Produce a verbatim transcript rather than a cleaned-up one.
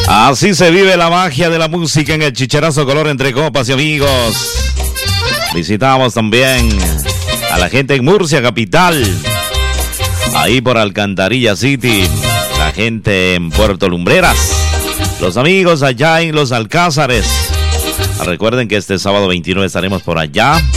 Así se vive la magia de la música en el Chicharazo Color entre copas y amigos. Visitamos también a la gente en Murcia capital, ahí por Alcantarilla City, la gente en Puerto Lumbreras, los amigos allá en Los Alcázares. Recuerden que este sábado veintinueve estaremos por allá,